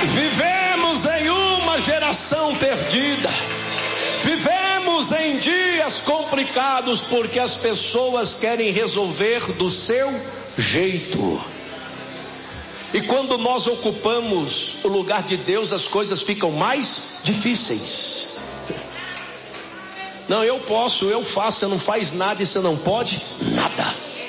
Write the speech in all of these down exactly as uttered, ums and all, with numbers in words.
Vivemos em uma geração perdida. Vivemos em dias complicados porque as pessoas querem resolver do seu jeito. E quando nós ocupamos o lugar de Deus, as coisas ficam mais difíceis. Não, eu posso, eu faço, você não faz nada e você não pode nada.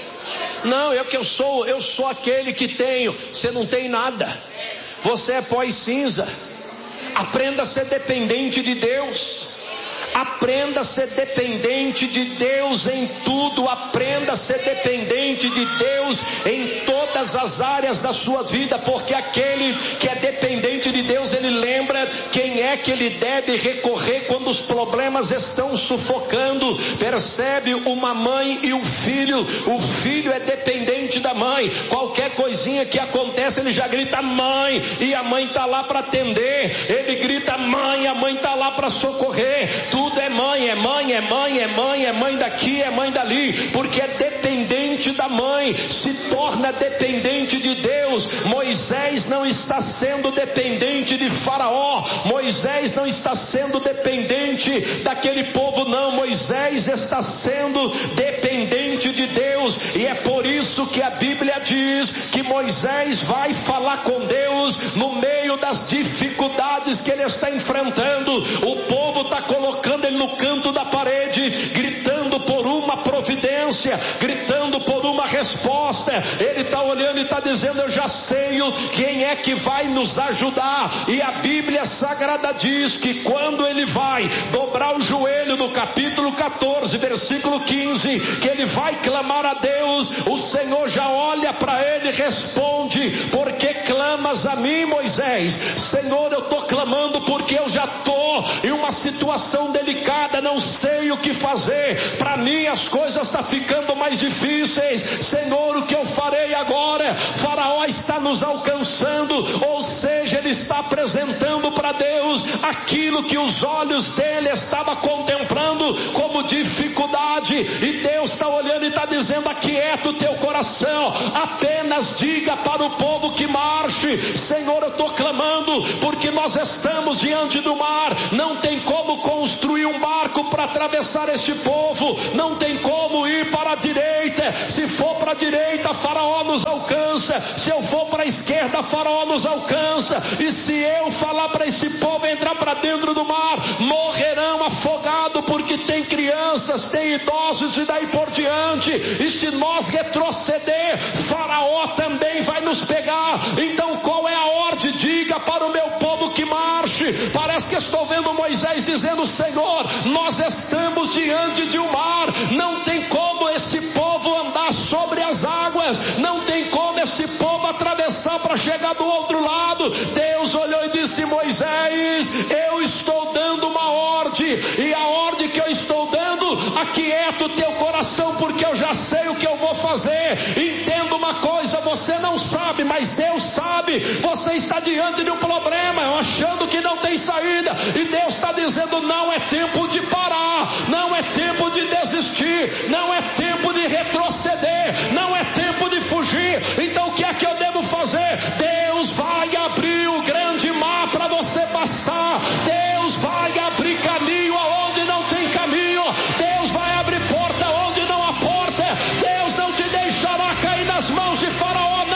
Não, eu que eu sou, eu sou aquele que tenho, você não tem nada. Você é pó e cinza. Aprenda a ser dependente de Deus. Aprenda a ser dependente de Deus em tudo. Aprenda a ser dependente de Deus em todas as áreas da sua vida, porque aquele que é dependente de Deus, ele lembra quem é que ele deve recorrer quando os problemas estão sufocando. Percebe? Uma mãe e um filho. O filho é dependente da mãe. Qualquer coisinha que acontece, ele já grita mãe, e a mãe está lá para atender. Ele grita mãe, a mãe está lá para socorrer. Tudo é mãe, é mãe, é mãe, é mãe, é mãe daqui, é mãe dali, porque é dependente da mãe, se torna dependente de Deus. Moisés não está sendo dependente de Faraó, Moisés não está sendo dependente daquele povo, não. Moisés está sendo dependente de Deus, e é por isso que a Bíblia diz que Moisés vai falar com Deus no meio das dificuldades que ele está enfrentando. O povo está colocando ele no canto da parede, gritando por uma providência, gritando por uma resposta. Ele está olhando e está dizendo: eu já sei quem é que vai nos ajudar. E a Bíblia Sagrada diz que quando ele vai dobrar o joelho, no capítulo catorze, versículo quinze, que ele vai clamar a Deus, o Senhor já olha para ele e responde: por que clamas a mim, Moisés? Senhor, eu estou clamando porque eu já estou em uma situação delicada, não sei o que fazer. Para mim as coisas estão ficando mais difíceis. Senhor, o que eu farei agora? Faraó está nos alcançando, ou seja, ele está apresentando para Deus aquilo que os olhos dele estavam contemplando como dificuldade, e Deus está olhando e está dizendo: aquieta o teu coração, apenas diga para o povo que marche. Senhor, eu estou clamando porque nós estamos diante do mar, não tem como construir um barco para atravessar este povo, não tem como ir para a direita. Se for para a direita, Faraó nos alcança, se eu for para a esquerda, Faraó nos alcança, e se eu falar para esse povo entrar para dentro do mar, morrerão afogados, porque tem crianças, tem idosos e daí por diante. E se nós retroceder, Faraó também vai nos pegar. Então qual é a ordem? Diga para o meu povo que marche. Parece que estou vendo Moisés dizendo: Senhor, nós estamos diante de um mar, não tem como esse povo andar sobre as águas, não tem como esse povo atravessar para chegar do outro lado. Deus olhou e disse: Moisés, eu estou dando uma ordem, e a ordem que eu estou dando, aquieta o teu coração, porque eu já sei o que eu vou fazer. Entenda uma coisa, você não sabe, mas Deus sabe. Você está diante de um problema, achando que não tem saída, e Deus está dizendo: não é tempo de parar, não é tempo de desistir, não é tempo de retroceder, não é tempo de fugir. Então o que é que eu